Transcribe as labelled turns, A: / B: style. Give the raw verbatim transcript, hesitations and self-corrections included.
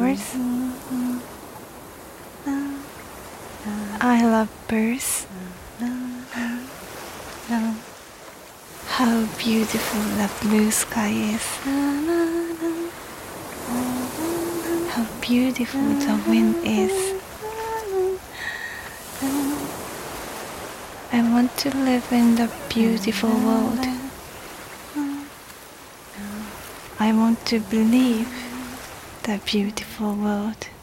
A: flowers. I love birds. How beautiful the blue sky is. How beautiful the wind is. I want to live in the beautiful world. I want to believe the beautiful world.